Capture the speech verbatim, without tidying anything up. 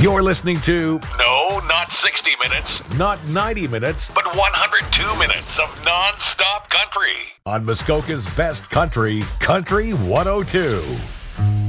You're listening to No, not sixty minutes, not ninety minutes but one hundred two minutes of non-stop country. on Muskoka's best country, Country one oh two.